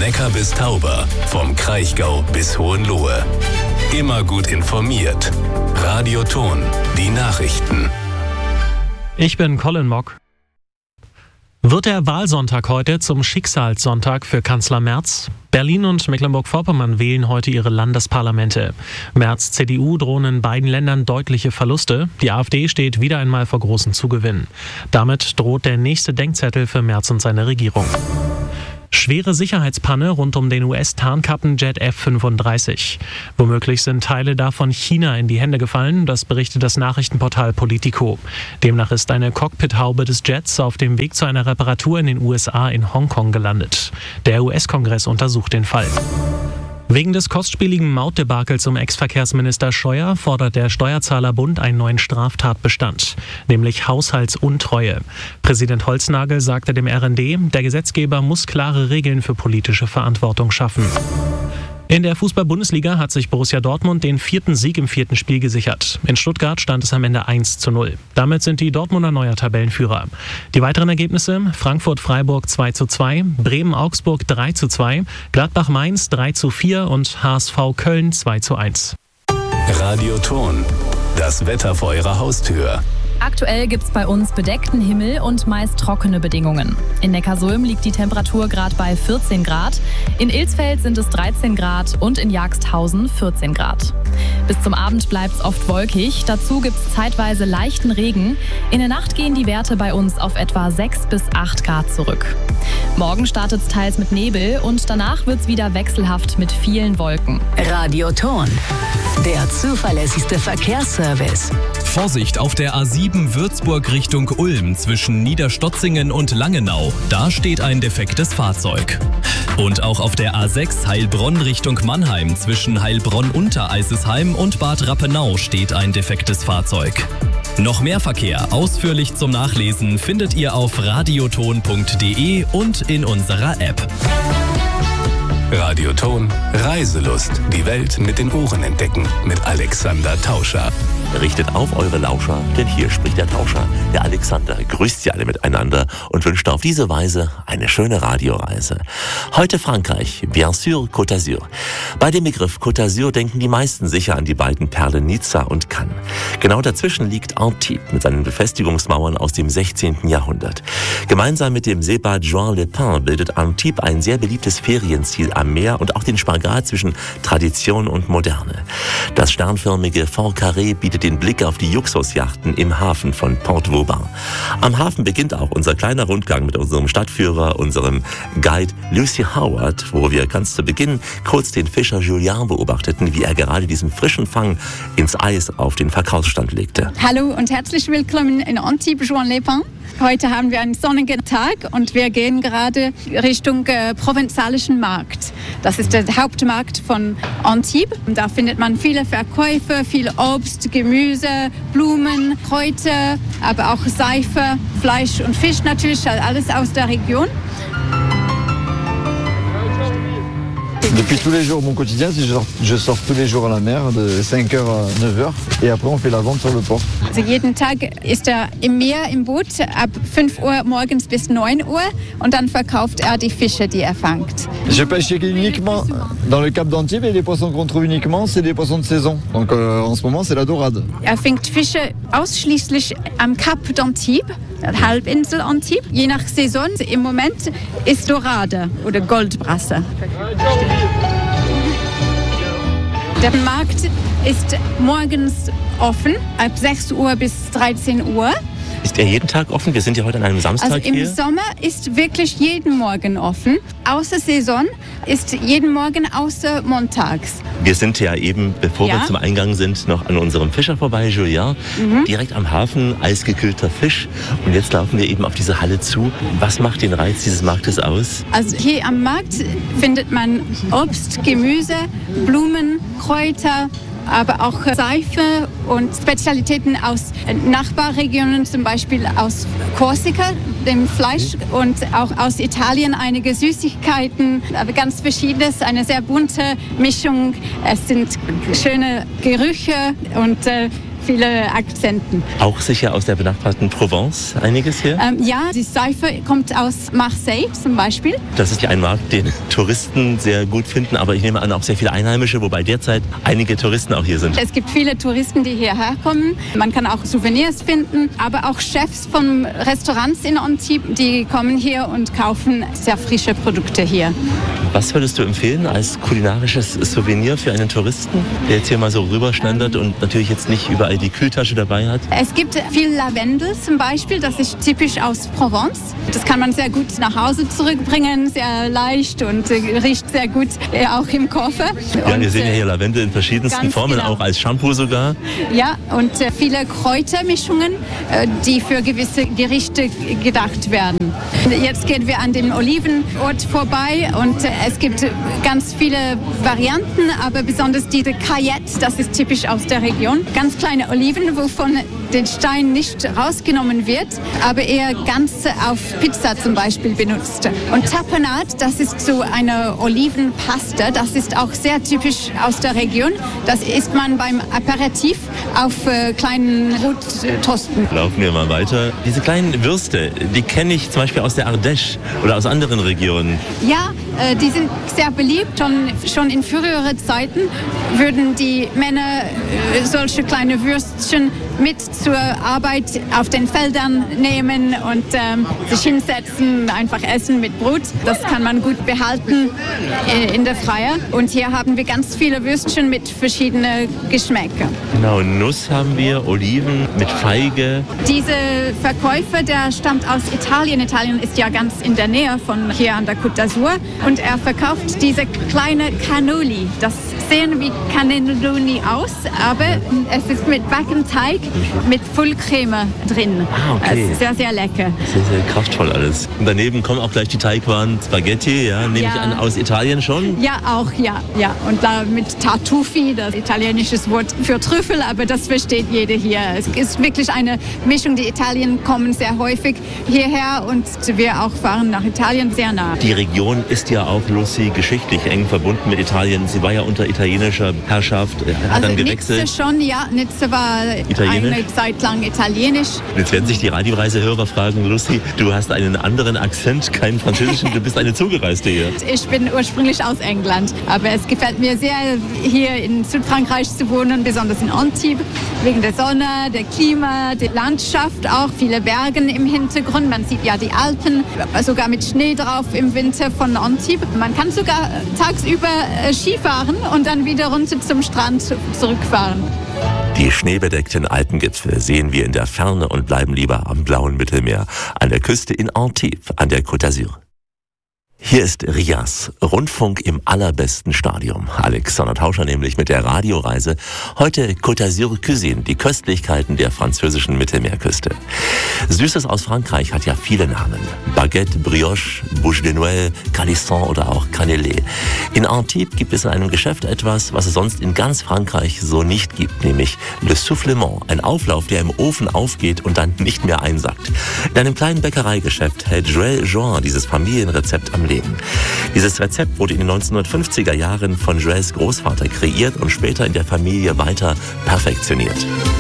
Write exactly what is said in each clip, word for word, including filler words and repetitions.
Neckar bis Tauber, vom Kraichgau bis Hohenlohe. Immer gut informiert. Radio Thon, die Nachrichten. Ich bin Colin Mock. Wird der Wahlsonntag heute zum Schicksalssonntag für Kanzler Merz? Berlin und Mecklenburg-Vorpommern wählen heute ihre Landesparlamente. Merz' C D U drohen in beiden Ländern deutliche Verluste. Die AfD steht wieder einmal vor großen Zugewinnen. Damit droht der nächste Denkzettel für Merz und seine Regierung. Schwere Sicherheitspanne rund um den U S-Tarnkappenjet F fünfunddreißig. Womöglich sind Teile davon China in die Hände gefallen, das berichtet das Nachrichtenportal Politico. Demnach ist eine Cockpithaube des Jets auf dem Weg zu einer Reparatur in den U S A in Hongkong gelandet. Der U S-Kongress untersucht den Fall. Wegen des kostspieligen Mautdebakels um Ex-Verkehrsminister Scheuer fordert der Steuerzahlerbund einen neuen Straftatbestand, nämlich Haushaltsuntreue. Präsident Holznagel sagte dem R N D, der Gesetzgeber muss klare Regeln für politische Verantwortung schaffen. In der Fußball-Bundesliga hat sich Borussia Dortmund den vierten Sieg im vierten Spiel gesichert. In Stuttgart stand es am Ende eins zu null. Damit sind die Dortmunder neuer Tabellenführer. Die weiteren Ergebnisse: Frankfurt-Freiburg zwei zu zwei, Bremen-Augsburg drei zu zwei, Gladbach-Mainz drei zu vier und H S V Köln zwei zu eins. Radio Thon, das Wetter vor Ihrer Haustür. Aktuell gibt's bei uns bedeckten Himmel und meist trockene Bedingungen. In Neckarsulm liegt die Temperatur gerade bei vierzehn Grad, in Ilsfeld sind es dreizehn Grad und in Jagsthausen vierzehn Grad. Bis zum Abend bleibt's oft wolkig, dazu gibt's zeitweise leichten Regen. In der Nacht gehen die Werte bei uns auf etwa sechs bis acht Grad zurück. Morgen startet's teils mit Nebel und danach wird's wieder wechselhaft mit vielen Wolken. Radio Thon, der zuverlässigste Verkehrsservice. Vorsicht auf der A sieben Würzburg Richtung Ulm zwischen Niederstotzingen und Langenau. Da steht ein defektes Fahrzeug. Und auch auf der A sechs Heilbronn Richtung Mannheim zwischen Heilbronn-Untereisesheim und Bad Rappenau steht ein defektes Fahrzeug. Noch mehr Verkehr ausführlich zum Nachlesen findet ihr auf radioton punkt de und in unserer App. Radio Thon, Reiselust. Die Welt mit den Ohren entdecken. Mit Alexander Tauscher. Richtet auf eure Lauscher, denn hier spricht der Tauscher, der Alexander, grüßt sie alle miteinander und wünscht auf diese Weise eine schöne Radioreise. Heute Frankreich, bien sûr Côte d'Azur. Bei dem Begriff Côte d'Azur denken die meisten sicher an die beiden Perlen Nizza und Cannes. Genau dazwischen liegt Antibes mit seinen Befestigungsmauern aus dem sechzehnten Jahrhundert. Gemeinsam mit dem Seebad Juan-les-Pins bildet Antibes ein sehr beliebtes Ferienziel am Meer und auch den Spagat zwischen Tradition und Moderne. Das sternförmige Fort Carré bietet den Blick auf die Luxusjachten im Hafen von Port Vauban. Am Hafen beginnt auch unser kleiner Rundgang mit unserem Stadtführer, unserem Guide Lucy Howard, wo wir ganz zu Beginn kurz den Fischer Julien beobachteten, wie er gerade diesen frischen Fang ins Eis auf den Verkaufsstand legte. Hallo und herzlich willkommen in Antibes Juan-les-Pins. Heute haben wir einen sonnigen Tag und wir gehen gerade Richtung äh, Provenzalischen Markt. Das ist der Hauptmarkt von Antibes. Da findet man viele Verkäufe, viel Obst, Gemüse, Blumen, Kräuter, aber auch Seife, Fleisch und Fisch natürlich, alles aus der Region. Depuis tous les jours, mon quotidien, c'est je sors, je sors tous les jours à la mer de cinq heures à neuf heures et après on fait la vente sur le port. Also jeden Tag ist er im Meer im Boot ab fünf Uhr morgens bis neun Uhr und dann verkauft er die Fische, die er fängt. Je pêche uniquement dans le Cap d'Antibes et les poissons qu'on trouve uniquement, c'est des poissons de saison. Donc euh, en ce moment, c'est la dorade. Er fängt Fische ausschließlich am Cap d'Antibes, der Halbinsel Antibes. Je nach Saison, im Moment ist Dorade oder Goldbrasse. Der Markt ist morgens offen, ab sechs Uhr bis dreizehn Uhr. Ist er jeden Tag offen? Wir sind ja heute an einem Samstag also im hier. Im Sommer ist wirklich jeden Morgen offen. Außer Saison ist jeden Morgen außer montags. Wir sind ja eben, bevor ja. wir zum Eingang sind, noch an unserem Fischer vorbei, Julien. Mhm. Direkt am Hafen, eisgekühlter Fisch. Und jetzt laufen wir eben auf diese Halle zu. Was macht den Reiz dieses Marktes aus? Also hier am Markt findet man Obst, Gemüse, Blumen, Kräuter, aber auch Seife und Spezialitäten aus Nachbarregionen, zum Beispiel aus Korsika, dem Fleisch, und auch aus Italien einige Süßigkeiten, aber ganz verschiedenes, eine sehr bunte Mischung. Es sind schöne Gerüche und äh, viele Akzenten. Auch sicher aus der benachbarten Provence einiges hier? Ähm, ja, die Seife kommt aus Marseille zum Beispiel. Das ist ja ein Markt, den Touristen sehr gut finden, aber ich nehme an, auch sehr viele Einheimische, wobei derzeit einige Touristen auch hier sind. Es gibt viele Touristen, die hierher kommen. Man kann auch Souvenirs finden, aber auch Chefs von Restaurants in Antibes, die kommen hier und kaufen sehr frische Produkte hier. Was würdest du empfehlen als kulinarisches Souvenir für einen Touristen, der jetzt hier mal so rüberschlendert und natürlich jetzt nicht überall die Kühltasche dabei hat? Es gibt viel Lavendel zum Beispiel, das ist typisch aus Provence. Das kann man sehr gut nach Hause zurückbringen, sehr leicht und äh, riecht sehr gut äh, auch im Koffer. Ja, und, wir sehen ja hier Lavendel in verschiedensten Formen, genau. Auch als Shampoo sogar. Ja, und äh, viele Kräutermischungen, äh, die für gewisse Gerichte gedacht werden. Jetzt gehen wir an dem Olivenort vorbei und äh, es gibt ganz viele Varianten, aber besonders diese Caillette, das ist typisch aus der Region. Ganz kleine Oliven, wovon den Stein nicht rausgenommen wird, aber eher ganz auf Pizza zum Beispiel benutzt. Und Tapenade, das ist so eine Olivenpaste, das ist auch sehr typisch aus der Region. Das isst man beim Aperitif auf äh, kleinen Brottoasten. Laufen wir mal weiter. Diese kleinen Würste, die kenne ich zum Beispiel aus der Ardèche oder aus anderen Regionen. Ja, äh, die sind sehr beliebt. Schon, schon in früheren Zeiten würden die Männer äh, solche kleine Würstchen mit zur Arbeit auf den Feldern nehmen und ähm, sich hinsetzen, einfach essen mit Brot. Das kann man gut behalten äh, in der Freie. Und hier haben wir ganz viele Würstchen mit verschiedenen Geschmäckern. Genau, Nuss haben wir, Oliven mit Feige. Dieser Verkäufer, der stammt aus Italien. Italien ist ja ganz in der Nähe von hier an der Côte d'Azur. Und er verkauft diese kleine Cannoli. Das sehen wie Cannelloni aus, aber es ist mit Backenteig mit Vollcreme drin. Ah, okay. Also sehr, sehr lecker. Sehr, sehr kraftvoll alles. Und daneben kommen auch gleich die Teigwaren Spaghetti, ja, nehme Ja. ich an, aus Italien schon? Ja, auch, ja, ja. Und da mit Tartufi, das italienische Wort für Trüffel, aber das versteht jeder hier. Es ist wirklich eine Mischung. Die Italien kommen sehr häufig hierher und wir auch fahren nach Italien sehr nah. Die Region ist ja auch, Lucy, geschichtlich eng verbunden mit Italien. Sie war ja unter italienischer Herrschaft, hat Also dann gewechselt. Nizza schon, ja. Nizza war Italienisch? eine Zeit lang italienisch. Jetzt werden sich die Radioreisehörer fragen, Lucy, du hast einen anderen Akzent, keinen französischen, du bist eine Zugereiste hier. Ich bin ursprünglich aus England, aber es gefällt mir sehr, hier in Südfrankreich zu wohnen, besonders in Antibes, wegen der Sonne, der Klima, der Landschaft auch, viele Berge im Hintergrund. Man sieht ja die Alpen, sogar mit Schnee drauf im Winter von Antibes. Man kann sogar tagsüber Skifahren und dann wieder runter zum Strand zurückfahren. Die schneebedeckten Alpengipfel sehen wir in der Ferne und bleiben lieber am blauen Mittelmeer, an der Küste in Antibes, an der Côte d'Azur. Hier ist Rias, Rundfunk im allerbesten Stadium. Alexander Tauscher nämlich mit der Radioreise. Heute Côte d'Azur Cuisine, die Köstlichkeiten der französischen Mittelmeerküste. Süßes aus Frankreich hat ja viele Namen. Baguette, Brioche, Bouche de Noël, Calisson oder auch Cannelé. In Antibes gibt es in einem Geschäft etwas, was es sonst in ganz Frankreich so nicht gibt, nämlich Le Soufflement, ein Auflauf, der im Ofen aufgeht und dann nicht mehr einsackt. In einem kleinen Bäckereigeschäft hält Joël Join dieses Familienrezept am Leben. Dieses Rezept wurde in den neunzehnhundertfünfziger Jahren von Joëls Großvater kreiert und später in der Familie weiter perfektioniert.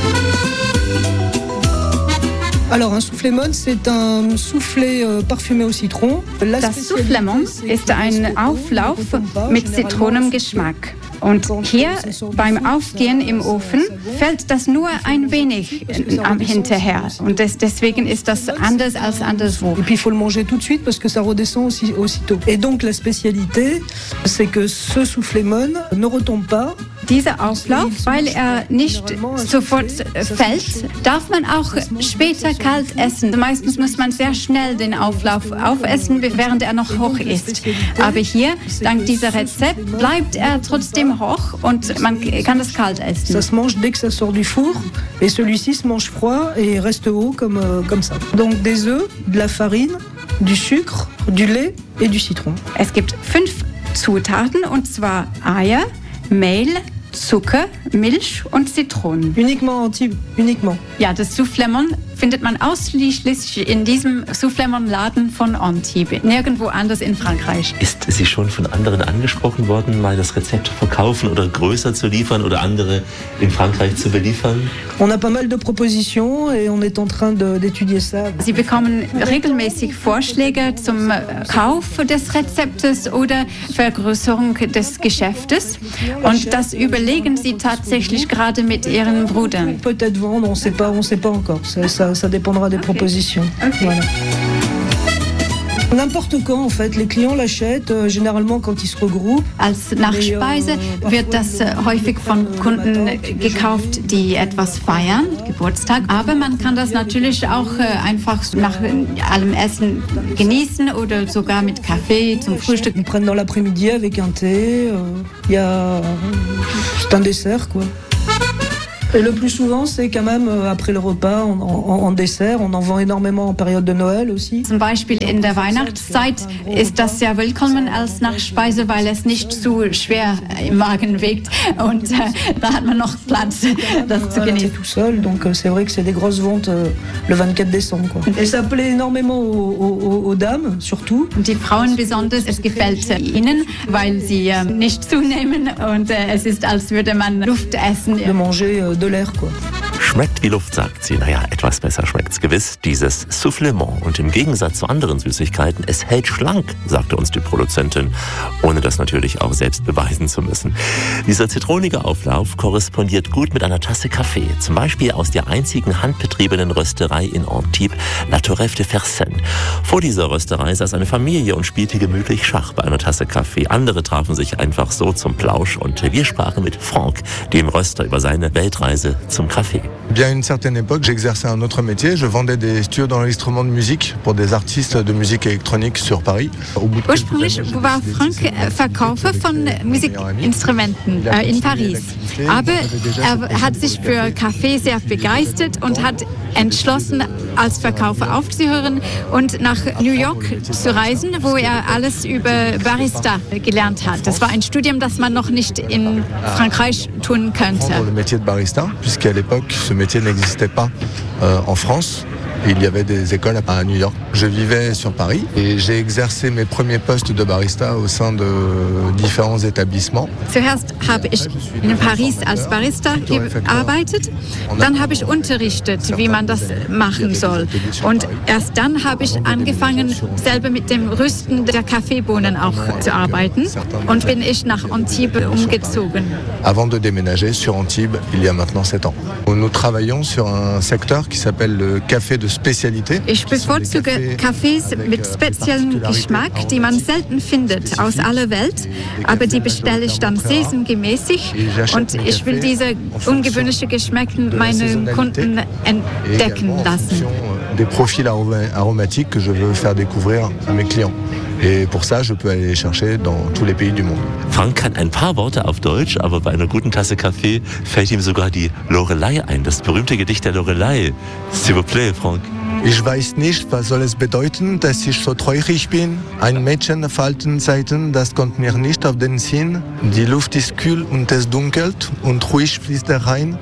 Alors un soufflément, c'est un soufflé parfumé au citron. Das Soufflement ist ein Auflauf mit Zitronengeschmack. Und hier beim Aufgehen im Ofen fällt das nur ein wenig hinterher. Und des, deswegen ist das anders als anderswo. Et puis il faut le manger tout de suite parce que ça redescend aussi aussitôt. Et donc la spécialité, c'est que ce soufflément ne retombe pas. Dieser Auflauf, weil er nicht sofort fällt, darf man auch später kalt essen. Meistens muss man sehr schnell den Auflauf aufessen, während er noch hoch ist. Aber hier, dank dieser Rezept, bleibt er trotzdem hoch und man kann das kalt essen. Ça se mange dès que ça sort du four et celui-ci se mange froid et reste haut comme, euh, comme ça. Donc des œufs, de la farine, du sucre, du lait et du citron. Es gibt fünf Zutaten und zwar Eier, Mehl, Zucker, Milch und Zitronen. Uniquement Antibes, uniquement. Ja, das Soufflement findet man ausschließlich in diesem Soufflé-Laden von Antibes, nirgendwo anders in Frankreich. Ist sie schon von anderen angesprochen worden, mal das Rezept verkaufen oder größer zu liefern oder andere in Frankreich zu beliefern? On a pas mal de propositions et on est en train de, d'étudier ça. Sie bekommen regelmäßig Vorschläge zum Kauf des Rezeptes oder Vergrößerung des Geschäftes und das überlegen sie tatsächlich gerade mit ihren Brüdern. Peut-être vendre, on sait pas, on sait pas encore. Ça, ça, ça dépendra des propositions. Okay. Voilà. N'importe quand, en fait. Les clients l'achètent, euh, généralement quand ils se regroupent. Als Nachspeise wird das äh, häufig von Kunden gekauft, die etwas feiern, Geburtstag. Aber man kann das natürlich auch äh, einfach nach allem Essen genießen oder sogar mit Kaffee zum Frühstück. Ils prennent dans l'après-midi avec un thé. Il euh, y a... C'est un dessert, quoi. Et le plus souvent, c'est quand même après le repas, en, en, en Dessert. On en vend énormément en période de Noël aussi. Zum Beispiel in der Weihnachtszeit ist das sehr willkommen als Nachspeise, weil es nicht zu schwer im Magen wiegt und äh, da hat man noch Platz, das zu genießen. Tout seul, donc c'est vrai que c'est des grosses ventes euh, le vingt-quatre décembre. Quoi. Et ça plaît énormément aux, aux, aux dames, surtout. Die Frauen besonders, es gefällt ihnen, weil sie äh, nicht zunehmen und äh, es ist, als würde man Luft essen. De manger euh, de l'air, quoi. Schmeckt wie Luft, sagt sie. Naja, etwas besser schmeckt's gewiss, dieses Soufflement. Und im Gegensatz zu anderen Süßigkeiten, es hält schlank, sagte uns die Produzentin, ohne das natürlich auch selbst beweisen zu müssen. Dieser zitronige Auflauf korrespondiert gut mit einer Tasse Kaffee, zum Beispiel aus der einzigen handbetriebenen Rösterei in Antibes, La Torreffe de Fersen. Vor dieser Rösterei saß eine Familie und spielte gemütlich Schach bei einer Tasse Kaffee. Andere trafen sich einfach so zum Plausch und wir sprachen mit Franck, dem Röster, über seine Weltreise zum Kaffee. Bien à une certaine époque, j'exerçais un autre métier. Je vendais des studios d'enregistrement de musique pour des artistes de musique électronique sur Paris. Ursprünglich war Frank Verkäufer von Musikinstrumenten äh, in Paris. Aber er hat sich für Kaffee sehr begeistert und hat entschlossen, als Verkäufer aufzuhören und nach New York zu reisen, wo er alles über Barista gelernt hat. Das war ein Studium, das man noch nicht in Frankreich tun könnte. Le métier de barista, puisqu'à l'époque, ce métier n'existait pas euh, en France. Il y avait des écoles à New York. Je vivais sur Paris et j'ai exercé mes premiers postes de barista au sein de différents établissements. Zuerst habe ich in Paris als Barista gearbeitet, dann habe ich unterrichtet, wie man das machen soll. Und erst dann habe ich angefangen, selber mit dem Rüsten der Kaffeebohnen auch zu arbeiten und bin ich nach Antibes umgezogen. Avant de déménager sur Antibes, il y a maintenant sept ans. Nous travaillons sur un secteur qui s'appelle le café de Spezialität. Ich bevorzuge Kaffees mit speziellem Geschmack, die man selten findet aus aller Welt, aber die bestelle ich dann saisongemäßig und ich will diese ungewöhnlichen Geschmäcker meinen Kunden entdecken lassen. Des profils aromatiques que je veux faire découvrir à mes clients. Et pour ça, je peux aller les chercher dans tous les pays du monde. Frank kann ein paar Worte auf Deutsch, aber bei einer guten Tasse Kaffee fällt ihm sogar die Lorelei ein, das berühmte Gedicht der Lorelei. S'il vous plaît, Frank. Ich weiß nicht, was soll es bedeuten, dass ich so traurig bin. Ein Mädchen falten Seiten, das kommt mir nicht auf den Sinn. Die Luft ist kühl und es dunkelt und ruhig fließt der Rhein.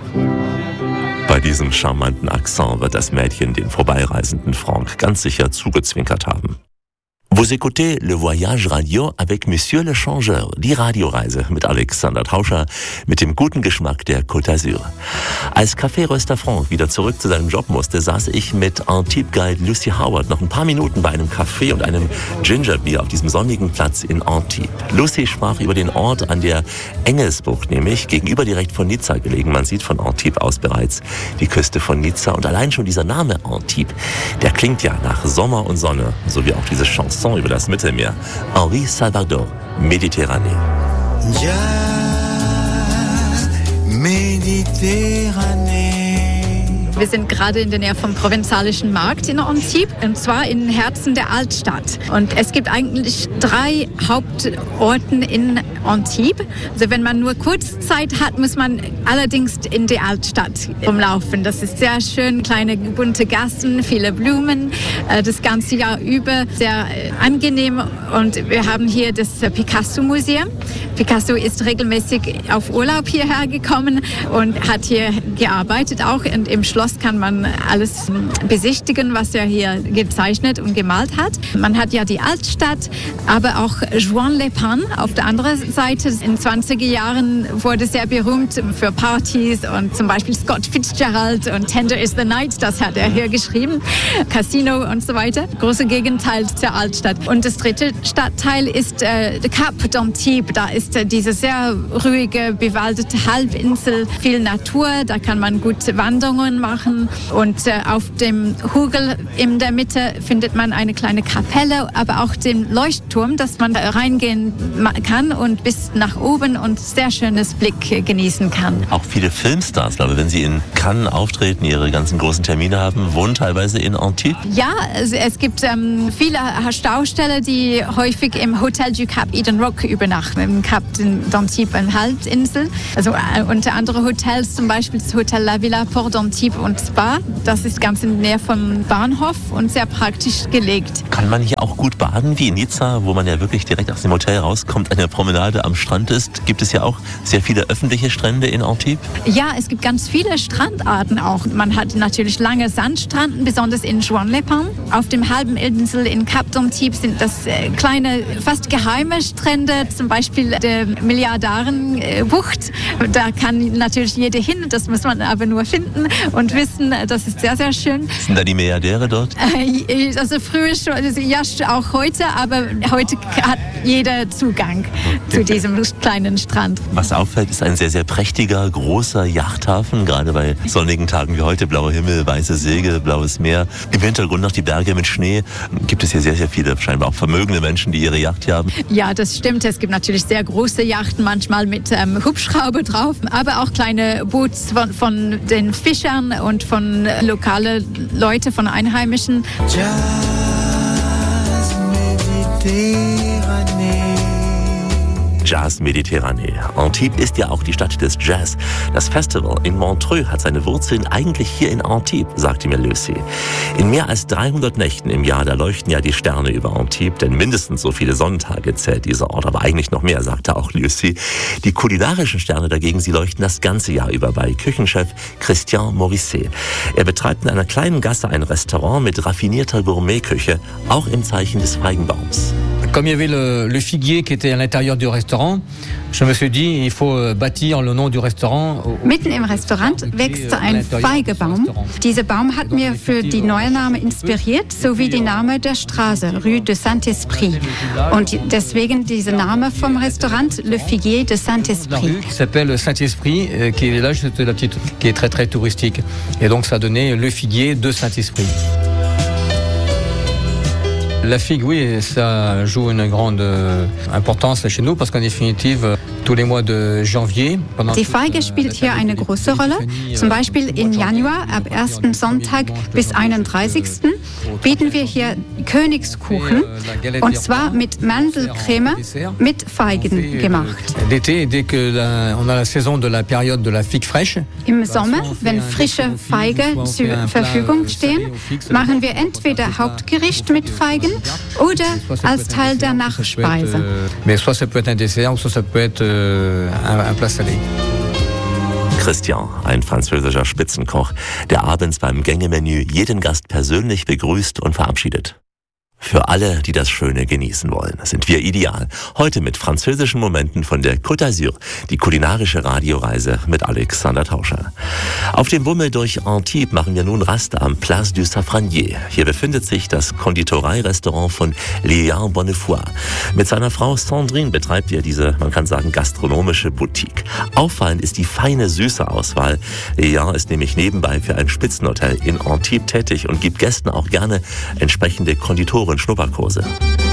Bei diesem charmanten Akzent wird das Mädchen den vorbeireisenden Frank ganz sicher zugezwinkert haben. Vous écoutez Le Voyage Radio avec Monsieur le Changeur, die Radioreise mit Alexander Tauscher mit dem guten Geschmack der Côte d'Azur. Als Kaffeeröster Franck wieder zurück zu seinem Job musste, saß ich mit Antibes-Guide Lucy Howard noch ein paar Minuten bei einem Kaffee und einem Gingerbier auf diesem sonnigen Platz in Antibes. Lucy sprach über den Ort an der Engelsbucht, nämlich gegenüber direkt von Nizza gelegen. Man sieht von Antibes aus bereits die Küste von Nizza und allein schon dieser Name Antibes, der klingt ja nach Sommer und Sonne, so wie auch diese Chanson über das Mittelmeer. Henri Salvador, Méditerranée. Ja, Méditerranée. Wir sind gerade in der Nähe vom Provenzalischen Markt in Antibes, und zwar im Herzen der Altstadt. Und es gibt eigentlich drei Hauptorte in Antibes. Also wenn man nur kurz Zeit hat, muss man allerdings in die Altstadt rumlaufen. Das ist sehr schön, kleine bunte Gassen, viele Blumen, das ganze Jahr über, sehr angenehm. Und wir haben hier das Picasso-Museum Picasso ist regelmäßig auf Urlaub hierher gekommen und hat hier gearbeitet auch. Und im Schloss kann man alles besichtigen, was er hier gezeichnet und gemalt hat. Man hat ja die Altstadt, aber auch Juan Le Pen auf der anderen Seite. In den zwanziger Jahren wurde sehr berühmt für Partys und zum Beispiel Scott Fitzgerald und Tender is the Night, das hat er hier geschrieben. Casino und so weiter. Große Gegenteil zur Altstadt. Und das dritte Stadtteil ist äh, Cap d'Antibes. Da ist äh, diese sehr ruhige, bewaldete Halbinsel, viel Natur. Da kann man gute Wanderungen machen. Und äh, auf dem Hügel in der Mitte findet man eine kleine Kapelle, aber auch den Leuchtturm, dass man reingehen kann und bis nach oben und sehr schönes Blick genießen kann. Auch viele Filmstars, glaube ich, wenn sie in Cannes auftreten, ihre ganzen großen Termine haben, wohnen teilweise in Antibes? Ja, also es gibt ähm, viele Stausteller, die häufig im Hotel du Cap Eden Rock übernachten, im Cap d'Antibes, eine Halbinsel. Also äh, unter anderem Hotels, zum Beispiel das Hotel La Villa Port d'Antibes und Spa. Das ist ganz in der Nähe vom Bahnhof und sehr praktisch gelegt. Kann man hier auch gut baden, wie in Nizza, wo man ja wirklich direkt aus dem Hotel rauskommt, eine Promenade am Strand ist? Gibt es ja auch sehr viele öffentliche Strände in Antibes? Ja, es gibt ganz viele Strandarten auch. Man hat natürlich lange Sandstranden, besonders in Juan Le Pen. Auf dem halben Insel in Cap d'Antibes sind das äh, kleine, fast geheime Strände, zum Beispiel der Milliardarenbucht. Da kann natürlich jeder hin, das muss man aber nur finden und wissen, das ist sehr, sehr schön. Sind da die Milliardäre dort? Äh, also früher schon, also ja, auch heute, aber heute hat jeder Zugang zu diesem kleinen Strand. Was auffällt, ist ein sehr, sehr prächtiger, großer Yachthafen, gerade bei sonnigen Tagen wie heute, blauer Himmel, weiße Segel, blaues Meer. Im Hintergrund noch die Berge mit Schnee. Gibt es hier sehr, sehr viele, scheinbar auch vermögende Menschen, die ihre Yacht hier haben. Ja, das stimmt. Es gibt natürlich sehr große Yachten, manchmal mit ähm, Hubschrauber drauf, aber auch kleine Boots von, von den Fischern und von lokalen Leuten, von Einheimischen. Jazz Mediterranee. Antibes ist ja auch die Stadt des Jazz. Das Festival in Montreux hat seine Wurzeln eigentlich hier in Antibes, sagte mir Lucy. In mehr als dreihundert Nächten im Jahr, da leuchten ja die Sterne über Antibes, denn mindestens so viele Sonntage zählt dieser Ort, aber eigentlich noch mehr, sagte auch Lucy. Die kulinarischen Sterne dagegen, sie leuchten das ganze Jahr über bei Küchenchef Christian Morisset. Er betreibt in einer kleinen Gasse ein Restaurant mit raffinierter Gourmetküche, auch im Zeichen des Feigenbaums. Comme il y avait le, le figuier qui était à l'intérieur du restaurant, je me suis dit, il faut bâtir le nom du restaurant. Mitten im Restaurant wächst ein Feigebaum. Dieser Baum hat mir für die neue Name inspiriert, sowie die Name der Straße, Rue de Saint-Esprit. Und deswegen dieser Name vom Restaurant, Le Figuier de Saint-Esprit. Qui s'appelle Saint-Esprit, qui est là, juste la petite, qui est très très touristique. Et donc ça a donné Le Figuier de Saint-Esprit. La figue, oui, ça joue une grande importance chez nous parce qu'en définitive, tous les mois de janvier. Die Feige spielt hier eine große Rolle. Zum Beispiel im Januar, ab ersten Sonntag bis einunddreißigsten bieten wir hier Königskuchen und zwar mit Mandelcreme mit Feigen gemacht. L'été, dès que la, on a la saison de la période de la figue fraîche. Im Sommer, wenn frische Feigen zur Verfügung stehen, machen wir entweder Hauptgericht mit Feigen oder als Teil der Nachspeise. Mais soit ça peut être un dessert, soit ça peut être un, un plat salé. Christian, ein französischer Spitzenkoch, der abends beim Gängemenü jeden Gast persönlich begrüßt und verabschiedet. Für alle, die das Schöne genießen wollen, sind wir ideal. Heute mit französischen Momenten von der Côte d'Azur, die kulinarische Radioreise mit Alexander Tauscher. Auf dem Bummel durch Antibes machen wir nun Rast am Place du Safranier. Hier befindet sich das Konditoreirestaurant von Léa Bonnefoy. Mit seiner Frau Sandrine betreibt er diese, man kann sagen, gastronomische Boutique. Auffallend ist die feine, süße Auswahl. Léa ist nämlich nebenbei für ein Spitzenhotel in Antibes tätig und gibt Gästen auch gerne entsprechende Konditoren Schnupperkurse.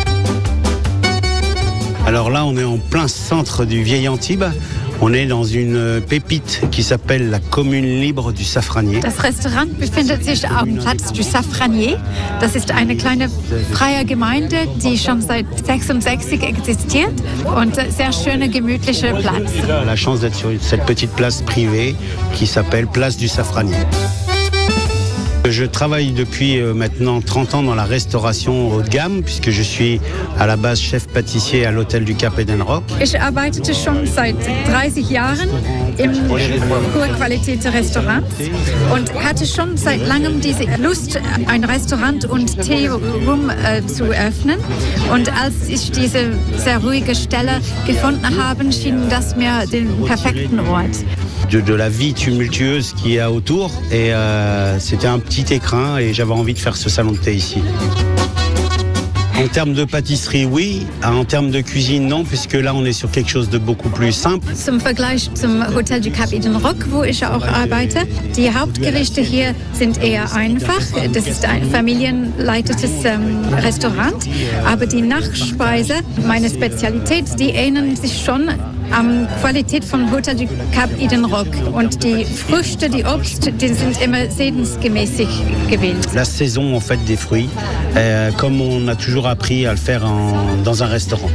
Alors là, on est en plein centre du vieil Antibes. On est dans une pépite qui s'appelle la Commune Libre du Safranier. Das Restaurant befindet sich am Platz du Safranier. Das ist eine kleine freie Gemeinde, die schon seit sechsundsechzig existiert und sehr schöne, gemütliche Platz. On a la chance d'être sur cette petite place privée qui s'appelle Place du Safranier. Je travaille depuis maintenant trente ans dans la restauration haut de gamme, puisque je suis à la base chef pâtissier à l'Hôtel du Cap Edenrock. Ich arbeitete schon seit dreißig Jahren im Hochqualitätsrestaurant und hatte schon seit langem diese Lust, ein Restaurant und Tea-Room äh, zu öffnen. Und als ich diese sehr ruhige Stelle gefunden habe, schien das mir den perfekten Ort. De, de la vie tumultueuse qu'il y a autour et euh, c'était un petit écrin et j'avais envie de faire ce salon de thé ici. En termes de pâtisserie, oui. En termes de cuisine, non, puisque là, on est sur quelque chose de beaucoup plus simple. Zum Vergleich zum Hotel du Cap Edenrock, wo ich auch arbeite, die Hauptgerichte hier sind eher einfach. Das ist ein familienleitetes ähm, Restaurant. Aber die Nachspeise, meine Spezialität, die ähneln sich schon an Qualität von Hotel du Cap Edenrock. Und die Früchte, die Obst, die sind immer sedensgemäßig gewählt. La saison en fait des fruits, euh, comme on a toujours appris à le faire en, dans un restaurant.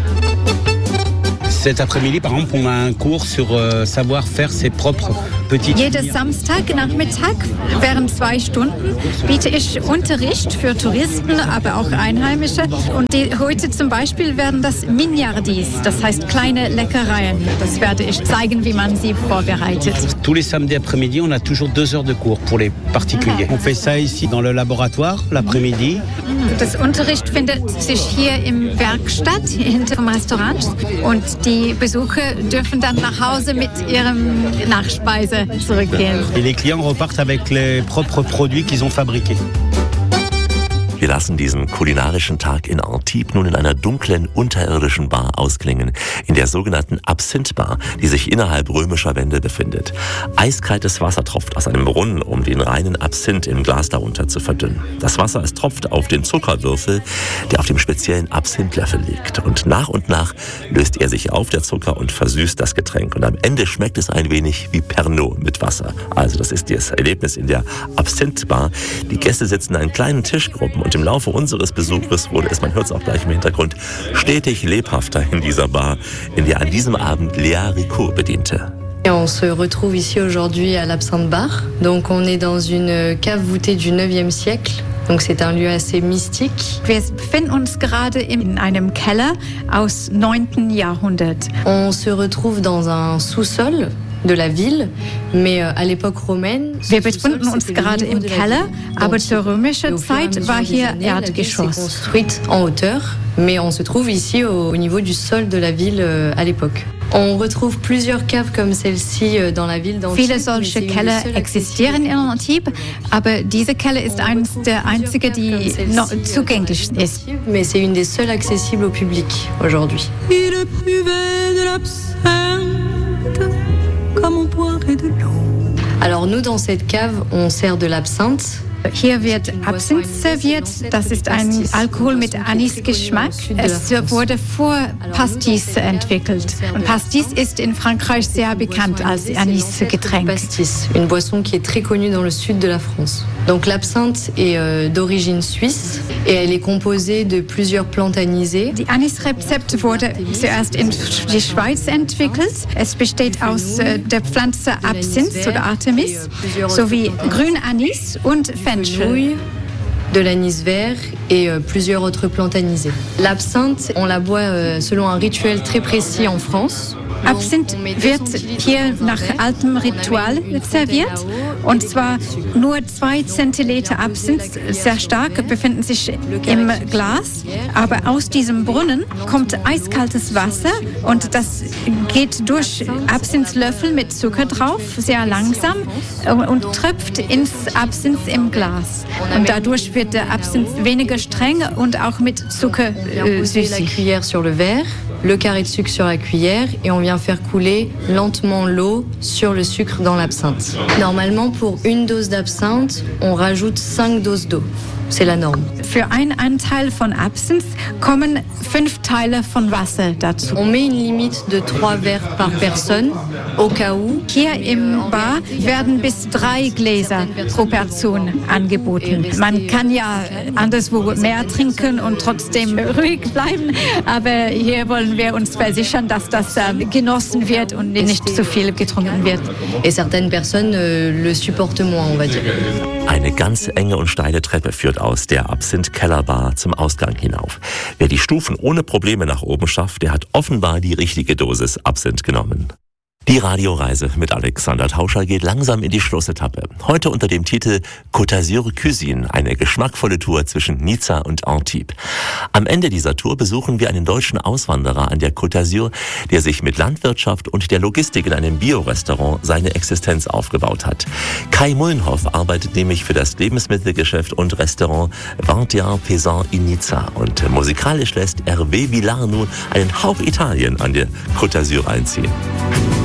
Cet après-midi, par exemple, on a un cours sur euh, savoir faire ses propres petites. Jeden Samstagnachmittag während zwei Stunden biete ich Unterricht für Touristen, aber auch Einheimische. Und die, heute zum Beispiel werden das Mignardis, das heißt kleine Leckereien. Das werde ich zeigen, wie man sie vorbereitet. Tous les samedis après-midi, on a toujours deux heures de cours pour les particuliers. On fait ça ici dans le laboratoire l'après-midi. Das Unterricht findet sich hier im Werkstatt hinter dem Restaurant und die Besucher dürfen dann nach Hause mit ihrem Nachspeise zurückgehen. Et les clients repartent avec les propres produits qu'ils ont fabriqués. Wir lassen diesen kulinarischen Tag in Antibes nun in einer dunklen, unterirdischen Bar ausklingen, in der sogenannten Absinth-Bar, die sich innerhalb römischer Wände befindet. Eiskaltes Wasser tropft aus einem Brunnen, um den reinen Absinth im Glas darunter zu verdünnen. Das Wasser, es tropft auf den Zuckerwürfel, der auf dem speziellen Absinthlöffel liegt. Und nach und nach löst er sich auf, der Zucker, und versüßt das Getränk. Und am Ende schmeckt es ein wenig wie Pernod mit Wasser. Also das ist das Erlebnis in der Absinth-Bar. Die Gäste sitzen an kleinen Tischgruppen und im Laufe unseres Besuches wurde es, man hört es auch gleich im Hintergrund, stetig lebhafter in dieser Bar, in der an diesem Abend Léa Ricourt bediente. On se retrouve ici aujourd'hui à l'Absinthe Bar. Donc on est dans une cave voûtée du neuvième siècle. Donc c'est un lieu assez mystique. Wir befinden uns gerade in einem Keller aus neunten Jahrhundert. On se retrouve dans un sous-sol de la ville, mais à l'époque romaine. Wir befinden uns gerade im Keller, aber zur römischen Zeit war hier Erdgeschoss. Construite en hauteur, mais on se trouve ici au, au niveau du sol de la ville à l'époque. On retrouve plusieurs caves comme celle-ci dans la ville d'Antibes. Viele solche Keller existieren in Antibes, aber diese Keller ist eines der einzigen, die noch zugänglich ist. Mais c'est une des seules accessibles au public aujourd'hui. Il buvait de l'absinthe comme on boirait de l'eau. Alors nous, dans cette cave, on sert de l'absinthe. Hier wird Absinth serviert. Das ist ein Alkohol mit Anisgeschmack. Es wurde vor Pastis entwickelt. Und Pastis ist in Frankreich sehr bekannt als Anisgetränk. Pastis, une boisson qui est très connue dans le sud de la France. Donc l'absinthe est euh, d'origine suisse et elle est composée de plusieurs plantes anisées. Die Anisrezept wurde zuerst in die Schweiz entwickelt. Es besteht aus äh, der Pflanze Absinth oder Artemis sowie Grünanis und Fenchel. De l'anis vert et euh, plusieurs autres plantes anisées. L'absinthe, on la boit euh, selon un rituel très précis en France. Absinth wird hier nach altem Ritual serviert. Und zwar nur zwei Zentiliter Absinth, sehr stark, befinden sich im Glas. Aber aus diesem Brunnen kommt eiskaltes Wasser und das geht durch Absinthlöffel mit Zucker drauf, sehr langsam, und tröpft ins Absinth im Glas. Und dadurch wird der Absinth weniger streng und auch mit Zucker äh, süßig. Le carré de sucre sur la cuillère et on vient faire couler lentement l'eau sur le sucre dans l'absinthe. Normalement, pour une dose d'absinthe, on rajoute cinq doses d'eau. c'est la norme. Für einen Anteil von Absinth kommen fünf Teile von Wasser dazu. On met une limite de trois verres par personne, au cas où. Hier im Bar werden bis drei Gläser pro Person angeboten. Man kann ja anderswo mehr trinken und trotzdem ruhig bleiben, aber hier wollen wir uns versichern, dass das genossen wird und nicht zu viel getrunken wird. Et certaines personnes euh, le supportent moins, on va dire. Eine ganz enge und steile Treppe führt aus der Absinth-Kellerbar zum Ausgang hinauf. Wer die Stufen ohne Probleme nach oben schafft, der hat offenbar die richtige Dosis Absinth genommen. Die Radioreise mit Alexander Tauscher geht langsam in die Schlussetappe. Heute unter dem Titel Côte d'Azur Cuisine, eine geschmackvolle Tour zwischen Nizza und Antibes. Am Ende dieser Tour besuchen wir einen deutschen Auswanderer an der Côte d'Azur, der sich mit Landwirtschaft und der Logistik in einem Bio-Restaurant seine Existenz aufgebaut hat. Kai Mullenhoff arbeitet nämlich für das Lebensmittelgeschäft und Restaurant vingt et un Paysan in Nizza. Und musikalisch lässt Hervé Villard nun einen Hauch Italien an der Côte d'Azur einziehen.